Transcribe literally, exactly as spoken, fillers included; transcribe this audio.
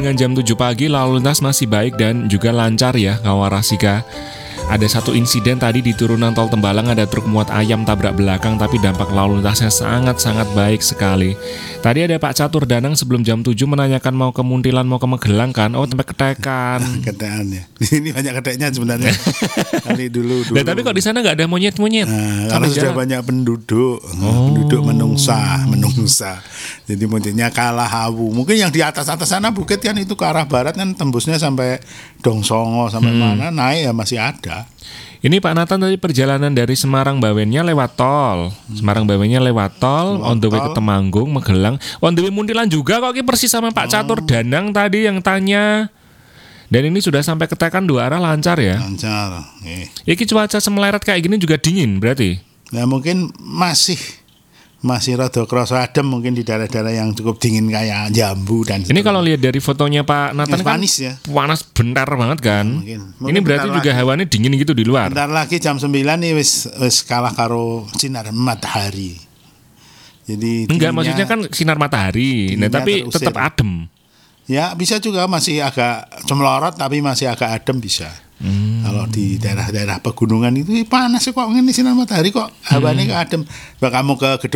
dengan jam tujuh pagi lalu lintas masih baik dan juga lancar ya kawan Rasika. Ada satu insiden tadi di turunan tol Tembalang, ada truk muat ayam tabrak belakang, tapi dampak lalu lintasnya sangat-sangat baik sekali. Tadi ada Pak Catur Danang sebelum jam tujuh menanyakan mau ke Muntilan, mau ke Magelang kan. Oh, tempat ketekan. Ketekan ya. Ini banyak keteknya sebenarnya. Kali dulu dulu. Nah, tapi kok di sana nggak ada monyet-monyet? Nah, karena sudah jalan. Banyak penduduk, oh. penduduk menungsa, menungsa. Jadi monyetnya kalah hawu. Mungkin yang di atas-atas sana bukit kan itu ke arah barat kan tembusnya sampai Dongsongo sampai hmm. mana naik ya masih ada. Ini Pak Nathan tadi perjalanan dari Semarang Bawennya lewat tol. Semarang Bawennya lewat tol, on the way ke Temanggung, Magelang. On the way Muntilan juga kok, persis sama Pak Catur Danang tadi yang tanya. Dan ini sudah sampai ketekan dua arah lancar ya. Lancar. Eh. Iki cuaca semeleret kayak gini juga dingin berarti. Nah mungkin masih masih rada kerasa adem mungkin di daerah-daerah yang cukup dingin kayak Jambu dan ini kalau lihat dari fotonya Pak Nathan kan panis ya. Panas bentar banget kan. Mungkin. Mungkin ini berarti juga lagi, hawanya dingin gitu di luar. Bentar lagi jam sembilan nih wis wis kalah karo sinar matahari. Jadi enggak maksudnya kan sinar matahari. Nah tapi tetap adem. Ya bisa juga masih agak cemelorot tapi masih agak adem bisa. Hmm. Kalau di daerah-daerah pegunungan itu panas kok, ini sinar matahari kok hawanya hmm. adem. Kamu ke gedung